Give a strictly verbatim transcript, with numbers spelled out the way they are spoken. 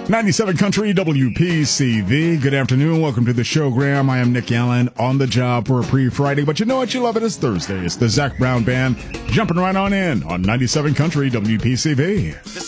ninety-seven Country W P C V. Good afternoon. Welcome to the show, Graham. I am Nick Allen on the job for a pre-Friday, but you know what? You love it. It's Thursday. It's the Zac Brown Band jumping right on in on ninety-seven Country W P C V.